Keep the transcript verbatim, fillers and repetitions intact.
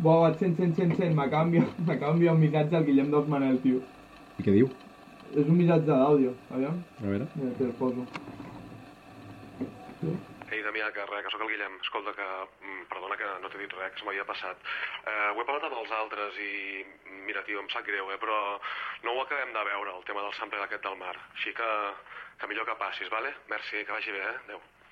Buah, sent, sent, sent, sent, m'acaba d'enviar un missatge al Guillem dels Manel, tio. I què diu? És un missatge d'àudio, aviam. A veure. Mira, te el poso. Ei, Damià, que res, que sóc el Guillem. Escolta, que perdona que no t'he dit res, que se m'havia passat. Eh, ho he parlat amb els altres i, mira, tio, em sap greu, eh, però no ho acabem de veure, el tema del sampler aquest del mar. Així que, que millor que passis, vale? Merci, que vagi bé, eh? Adéu.